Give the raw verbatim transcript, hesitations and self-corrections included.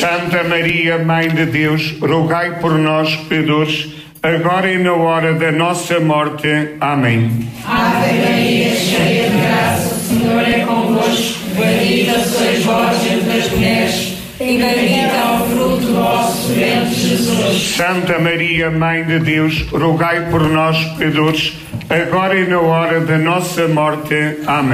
Santa Maria, Mãe de Deus, rogai por nós, pecadores, agora e na hora da nossa morte. Amém. Ave Maria, cheia de graça, o Senhor é convosco. Bendita sois vós entre as mulheres, e bendito é o fruto do vosso ventre, Jesus. Santa Maria, Mãe de Deus, rogai por nós, pecadores, agora e na hora da nossa morte. Amém.